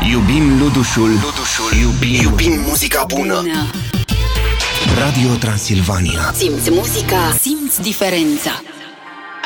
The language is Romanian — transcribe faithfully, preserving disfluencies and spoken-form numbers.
Iubim Ludușul, Ludușul. Iubim, iubim muzica bună. bună. Radio Transilvania. Simți muzica, simți diferența.